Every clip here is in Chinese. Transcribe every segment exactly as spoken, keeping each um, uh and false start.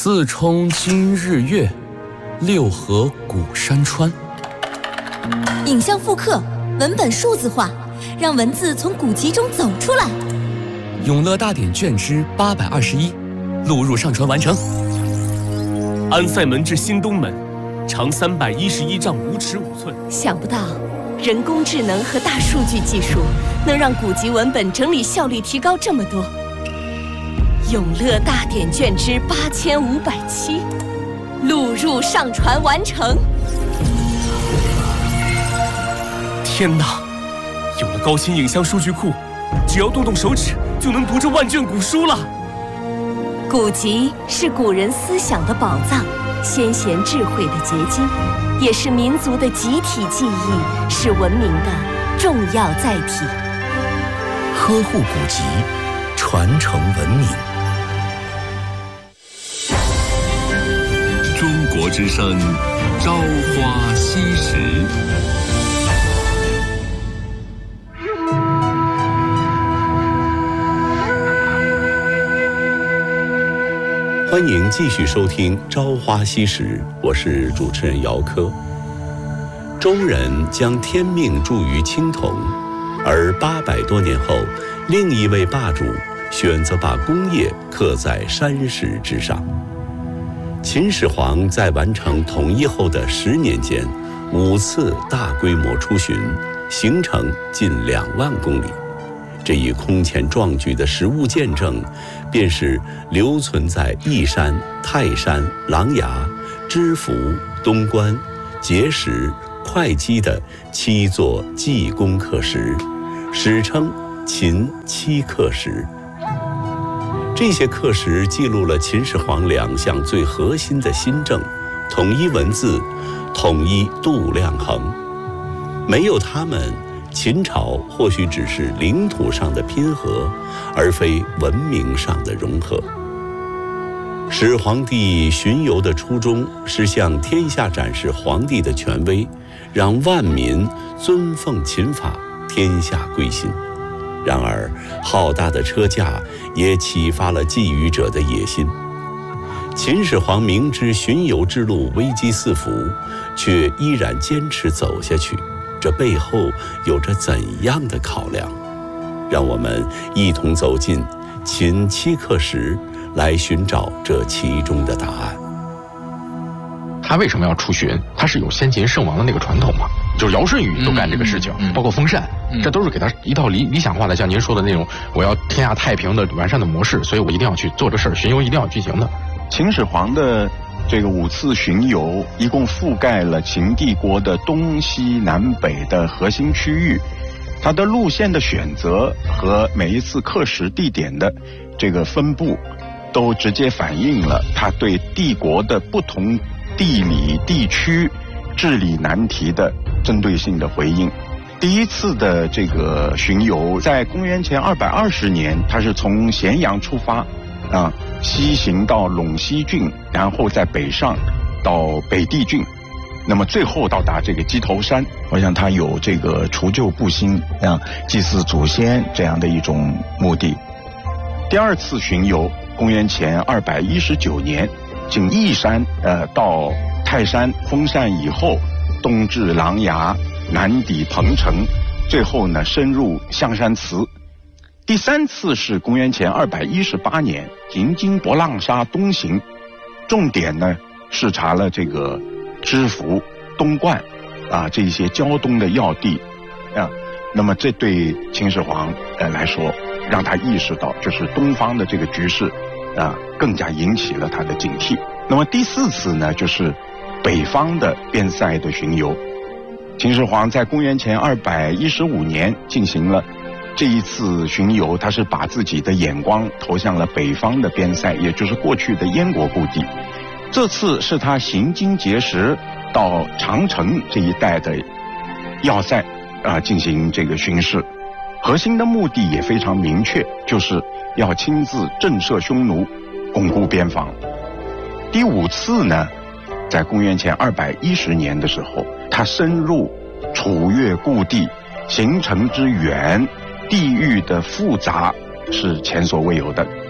四冲今日月，六合古山川。 影像复刻，文本数字化，让文字从古籍中走出来。 永乐大典卷之八百二十一，录入上传完成。 安塞门至新东门，长三百一十一丈五尺五寸。 想不到，人工智能和大数据技术能让古籍文本整理效率提高这么多。永乐大典卷之八千五百七，录入上传完成。 天哪！有了高清影像数据库，只要动动手指就能读这万卷古书了。 古籍是古人思想的宝藏，先贤智慧的结晶，也是民族的集体记忆，是文明的重要载体。 呵护古籍，传承文明。 中国之声，朝花夕拾。 欢迎继续收听《朝花夕拾》，我是主持人姚科。周人将天命注于青铜，而八百多年后，另一位霸主选择把功业刻在山石之上。秦始皇在完成统一后的十年间，五次大规模出巡，行程近两万公里。这一空前壮举的实物见证，便是留存在义山、泰山、琅琊、知府、东关、碣石、会稽的七座济公刻石，史称秦七刻石。这些刻石记录了秦始皇两项最核心的新政：统一文字，统一度量衡。没有它们，秦朝或许只是领土上的拼合，而非文明上的融合。始皇帝巡游的初衷是向天下展示皇帝的权威，让万民尊奉秦法，天下归心。然而，浩大的车驾也启发了觊觎者的野心。秦始皇明知巡游之路危机四伏，却依然坚持走下去。这背后有着怎样的考量？让我们一同走进秦七刻石，来寻找这其中的答案。 他为什么要出巡？他是有先秦圣王的那个传统嘛，就是尧舜禹都干这个事情，嗯嗯、包括封禅、嗯，这都是给他一套理理想化的，像您说的那种，我要天下太平的完善的模式，所以我一定要去做这事儿，巡游一定要进行的。 秦始皇的这个五次巡游，一共覆盖了秦帝国的东西南北的核心区域，它的路线的选择和每一次刻石地点的这个分布，都直接反映了他对帝国的不同地理地区治理难题的针对性的回应。第一次的这个巡游在公元前二百二十年，他是从咸阳出发啊，西行到陇西郡，然后再北上到北地郡，那么最后到达这个鸡头山。我想他有这个除旧布新啊，祭祀祖先这样的一种目的。第二次巡游，公元前二百一十九年，经义山呃到泰山封禅以后，东至琅琊，南抵彭城，最后呢深入象山祠。第三次是公元前二百一十八年，行经博浪沙东行，重点呢视察了这个知府、东灌啊这些胶东的要地啊。那么这对秦始皇呃来说，让他意识到就是东方的这个局势啊，更加引起了他的警惕。那么第四次呢，就是北方的边塞的巡游。秦始皇在公元前二百一十五年进行了这一次巡游，他是把自己的眼光投向了北方的边塞，也就是过去的燕国故地。这次是他行经碣石到长城这一带的要塞啊进行这个巡视，核心的目的也非常明确，就是要亲自震慑匈奴，巩固边防。第五次呢，在公元前二百一十年的时候，他深入楚越故地，行程之远，地域的复杂是前所未有的。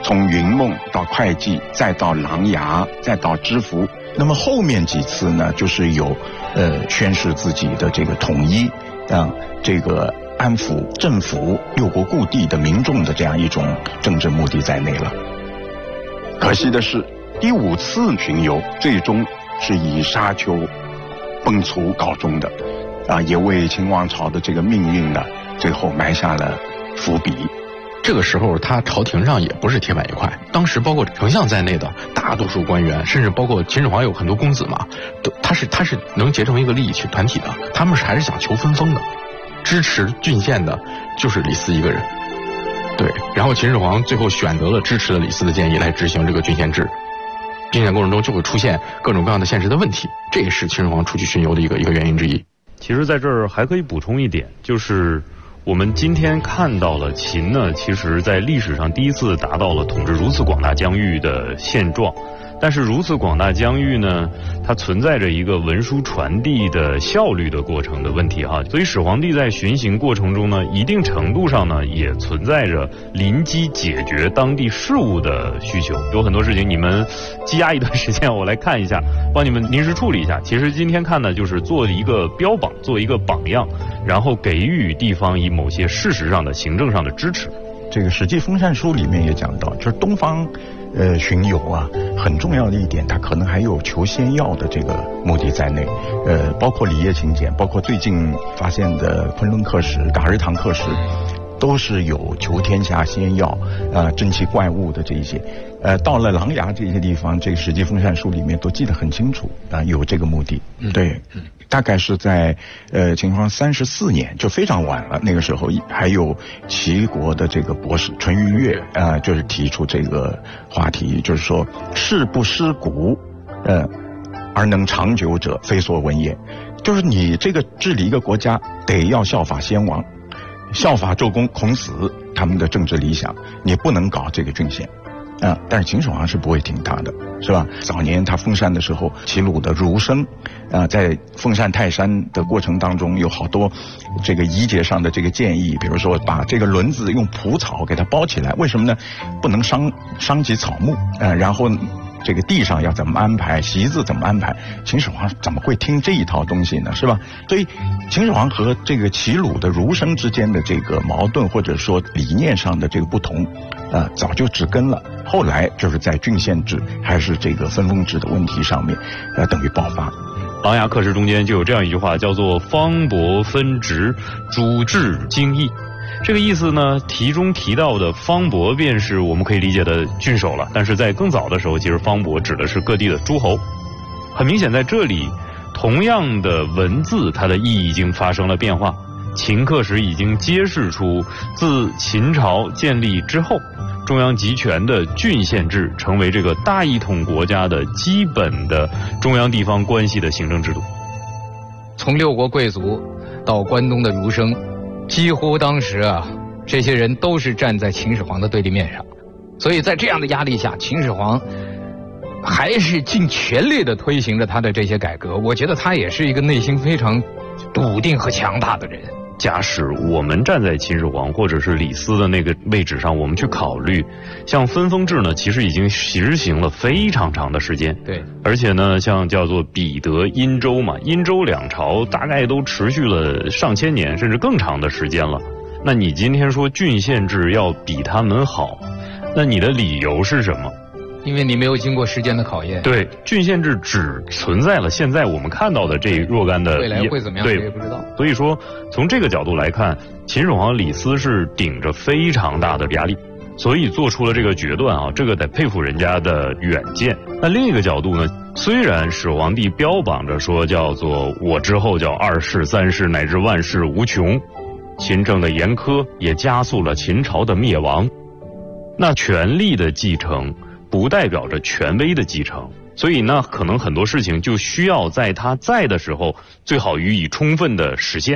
从云梦到会稽，再到琅琊，再到知府。那么后面几次呢，就是有呃宣示自己的这个统一啊，这个安抚政府六国故地的民众的这样一种政治目的在内了。可惜的是，第五次巡游最终是以沙丘崩殂告终的，啊，也为秦王朝的这个命运呢，最后埋下了伏笔。 这个时候，他朝廷上也不是铁板一块。当时包括丞相在内的大多数官员，甚至包括秦始皇有很多公子嘛，都他是他是能结成一个利益群团体的。他们是还是想求分封的，支持郡县的就是李斯一个人。对，然后秦始皇最后选择了支持了李斯的建议来执行这个郡县制。郡县过程中就会出现各种各样的现实的问题，这也是秦始皇出去巡游的一个一个原因之一。 其实在这儿还可以补充一点，就是我们今天看到了秦呢，其实在历史上第一次达到了统治如此广大疆域的现状。但是如此广大疆域呢，它存在着一个文书传递的效率的过程的问题哈，所以始皇帝在巡行过程中呢，一定程度上呢，也存在着临机解决当地事务的需求。有很多事情你们积压一段时间，我来看一下，帮你们临时处理一下。其实今天看呢，就是做一个标榜，做一个榜样，然后给予地方以某些事实上的行政上的支持。 这个《史记·封禅书》里面也讲到，就是东方呃巡游啊，很重要的一点，它可能还有求仙药的这个目的在内。呃，包括李叶秦简，包括最近发现的昆仑刻石、噶日唐刻石，都是有求天下仙药啊、呃、珍奇怪物的这一些。呃，到了琅琊这些地方，这个《史记·封禅书》里面都记得很清楚啊、呃，有这个目的。对。大概是在呃秦始皇三十四年，就非常晚了。那个时候还有齐国的这个博士淳于越啊、呃，就是提出这个话题，就是说事不失古，呃，而能长久者，非所闻也。就是你这个治理一个国家，得要效法先王，效法周公、孔子他们的政治理想，你不能搞这个郡县。啊，但是秦始皇是不会听他的，是吧？早年他封禅的时候，齐鲁的儒生，啊，在封禅泰山的过程当中，有好多这个仪节上的这个建议，比如说把这个轮子用蒲草给它包起来，为什么呢？不能伤伤及草木，啊，然后这个地上要怎么安排，席子怎么安排？秦始皇怎么会听这一套东西呢？是吧？所以秦始皇和这个齐鲁的儒生之间的这个矛盾，或者说理念上的这个不同，呃，早就植根了。后来就是在郡县制还是这个分封制的问题上面，呃，等于爆发。 琅琊刻石中间就有这样一句话，叫做“方伯分职，主治经义”。这个意思呢，题中提到的方伯便是我们可以理解的郡守了。但是在更早的时候，其实方伯指的是各地的诸侯。很明显，在这里，同样的文字，它的意义已经发生了变化。秦刻石已经揭示出，自秦朝建立之后，中央集权的郡县制成为这个大一统国家的基本的中央地方关系的行政制度。 从六国贵族到关东的儒生，几乎当时啊，这些人都是站在秦始皇的对立面上。所以在这样的压力下，秦始皇还是尽全力的推行着他的这些改革。我觉得他也是一个内心非常笃定和强大的人。 假使我们站在秦始皇或者是李斯的那个位置上，我们去考虑，像分封制呢，其实已经实行了非常长的时间。 对， 而且呢，像叫做彼得、殷周嘛，殷周两朝大概都持续了上千年，甚至更长的时间了。那你今天说郡县制要比他们好，那你的理由是什么？ 因为你没有经过时间的考验。 对，郡县制只存在了现在我们看到的这若干的， 未来会怎么样谁也不知道。 所以说从这个角度来看，秦始皇李斯是顶着非常大的压力，所以做出了这个决断啊，这个得佩服人家的远见。那另一个角度呢，虽然始皇帝标榜着说叫做我之后叫二世三世乃至万世无穷，秦政的严苛也加速了秦朝的灭亡，那权力的继承不代表着权威的继承，所以呢，可能很多事情就需要在他在的时候，最好予以充分的实现。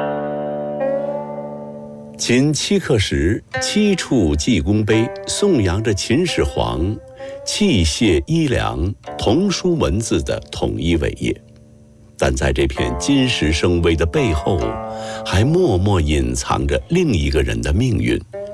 秦七刻石七处济功碑颂扬着秦始皇器械衣粮童书文字的统一伟业，但在这片金石声威的背后，还默默隐藏着另一个人的命运，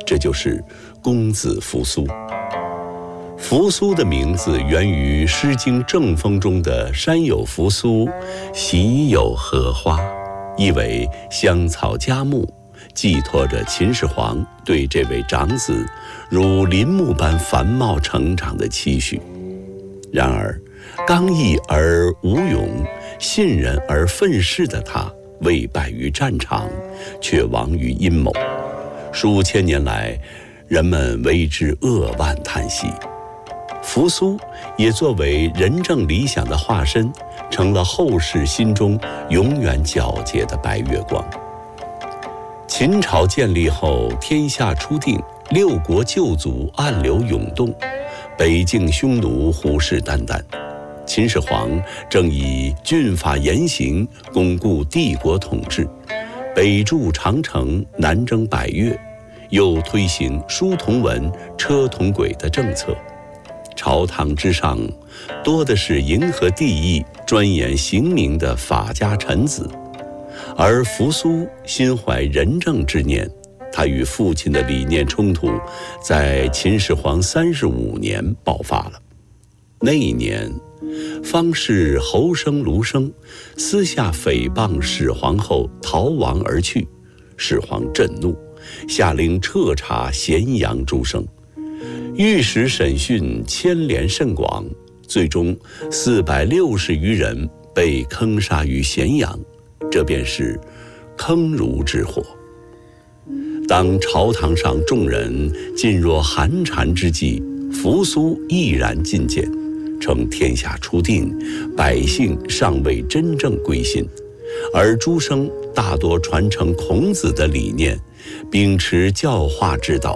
这就是公子扶苏。扶苏的名字源于《诗经·正风》中的“山有扶苏，喜有荷花”，意为香草佳木，寄托着秦始皇对这位长子如林木般繁茂成长的期许。然而，刚毅而无勇，信任而愤世的他，未败于战场，却亡于阴谋。数千年来，人们为之扼腕叹息。扶苏也作为仁政理想的化身，成了后世心中永远皎洁的白月光。秦朝建立后，天下初定，六国旧族暗流涌动，北境匈奴虎视眈眈。秦始皇正以峻法严刑巩固帝国统治，北筑长城，南征百越，又推行书同文、车同轨的政策。朝堂之上，多的是迎合帝意、钻研刑名的法家臣子，而扶苏心怀仁政之念，他与父亲的理念冲突在秦始皇三十五年爆发了。那一年，方士侯生、卢生私下诽谤始皇后，逃亡而去。始皇震怒，下令彻查咸阳诸生。御史审讯牵连甚广，最终四百六十余人被坑杀于咸阳，这便是坑儒之祸。当朝堂上众人噤若寒蝉之际，扶苏毅然进谏，称天下初定，百姓尚未真正归心，而诸生大多传承孔子的理念，秉持教化之道，